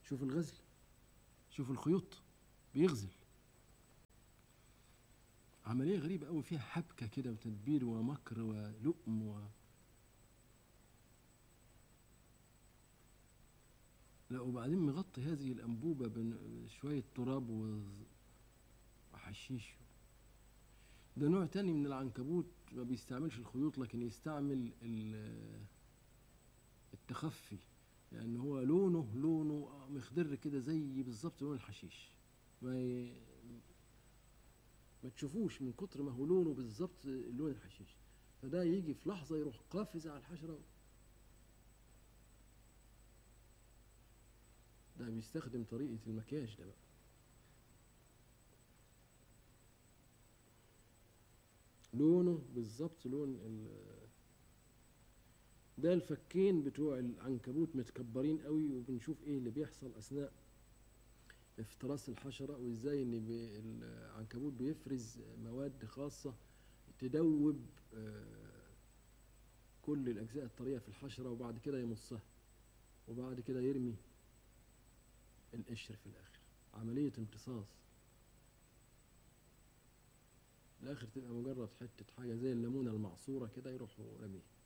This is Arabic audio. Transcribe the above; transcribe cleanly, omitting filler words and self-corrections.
شوف الغزل، شوف الخيوط بيغزل. عملية غريبة أوي، فيها حبكة كده وتدبير ومكر ولؤم لا، وبعدين مغطي هذه الأنبوبة بشوية تراب وحشيش. ده نوع تاني من العنكبوت ما بيستعملش الخيوط، لكن يستعمل التخفي، لأن هو لونه مخضر كده زي بالظبط لون الحشيش. ما ي... ما تشوفوش من كتر ما هو لونه بالظبط لون الحشيش. فده يجي في لحظة يروح قافز على الحشرة. ده بيستخدم طريقة المكياج ده بقى. لونه بالظبط لون ده الفكين بتوع العنكبوت متكبرين قوي، وبنشوف ايه اللي بيحصل اثناء افتراس الحشرة، وازاي ان العنكبوت بيفرز مواد خاصة تدوب كل الاجزاء الطرية في الحشرة، وبعد كده يمصها، وبعد كده يرمي القشر في الاخر. عملية امتصاص، الاخر تبقى مجرد حتة حاجة زي الليمونة المعصورة كده يروحوا رميها.